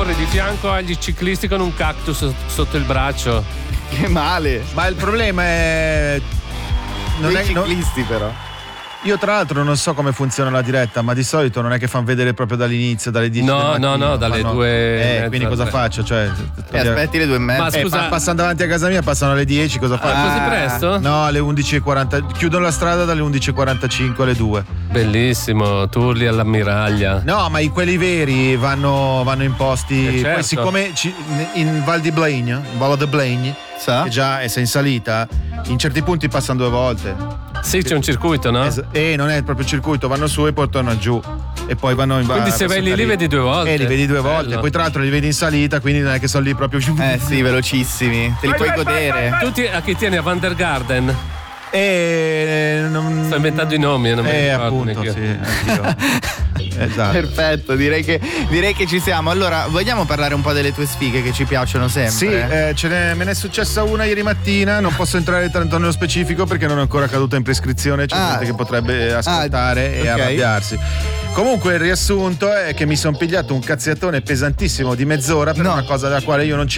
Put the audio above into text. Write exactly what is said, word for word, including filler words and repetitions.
corri di fianco agli ciclisti con un cactus sotto il braccio. Che male. Ma il problema è non Dei è ciclisti non... però. Io tra l'altro non so come funziona la diretta, ma di solito non è che fanno vedere proprio dall'inizio, dalle dieci No, del no, mattino, no, dalle fanno... due. Eh, quindi cosa tre. faccio? Cioè, E aspetti le due e mezza. Ma eh, scusa- pa- passano davanti a casa mia, passano alle dieci, cosa faccio? Ah, così presto? No, alle undici e quaranta. Chiudono la strada dalle undici e quarantacinque alle due. Bellissimo, tu urli all'ammiraglia. No, ma i quelli veri vanno, vanno in posti. Eh, certo. Poi, siccome ci- in Val di Blegna, in Valle de Blegna, Sa? che già è sei in salita, in certi punti passano due volte. Sì, c'è un circuito, no? Es- e non è proprio circuito, vanno su e poi tornano giù. E poi vanno in Quindi se vai lì li vedi due volte. Eh, li vedi due volte. Bello. Poi tra l'altro li vedi in salita, quindi non è che sono lì proprio. Eh sì, velocissimi. Te li puoi godere. Tu ti- a chi tieni? A Van der Garden? E non... Sto inventando i nomi, non mi Eh, ricordo appunto, neanche sì, io. anch'io. Esatto. Perfetto, direi che, direi che ci siamo. Allora, vogliamo parlare un po' delle tue sfighe che ci piacciono sempre? Sì, eh, ce n'è, me ne è successa una ieri mattina, non posso entrare tanto nello specifico perché non è ancora caduta in prescrizione, c'è Ah. gente che potrebbe ascoltare Ah, e ok. arrabbiarsi. Comunque il riassunto è che mi sono pigliato un cazziatone pesantissimo di mezz'ora per No. una cosa della quale io non